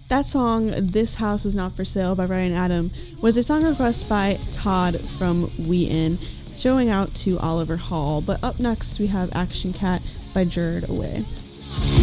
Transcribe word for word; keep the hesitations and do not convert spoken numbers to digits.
That song, This House Is Not For Sale by Ryan Adam, was a song request by Todd from Wheaton, showing out to Oliver Hall. But up next we have Action Cat by Jared Away.